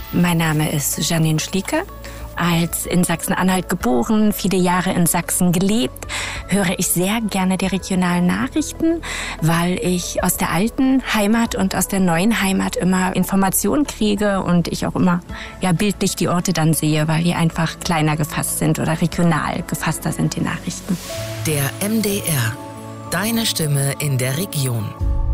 Mein Name ist Janine Schlieke. Als in Sachsen-Anhalt geboren, viele Jahre in Sachsen gelebt, höre ich sehr gerne die regionalen Nachrichten, weil ich aus der alten Heimat und aus der neuen Heimat immer Informationen kriege und ich auch immer bildlich die Orte dann sehe, weil die einfach kleiner gefasst sind oder regional gefasster sind, die Nachrichten. Der MDR. Deine Stimme in der Region.